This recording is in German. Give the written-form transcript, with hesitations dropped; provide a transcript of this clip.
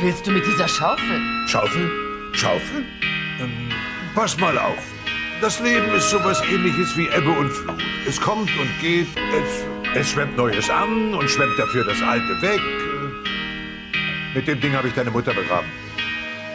willst du mit dieser Schaufel? Schaufel? Schaufel? Pass mal auf. Das Leben ist sowas Ähnliches wie Ebbe und Flut. Es kommt und geht, es schwemmt Neues an und schwemmt dafür das Alte weg. Mit dem Ding habe ich deine Mutter begraben.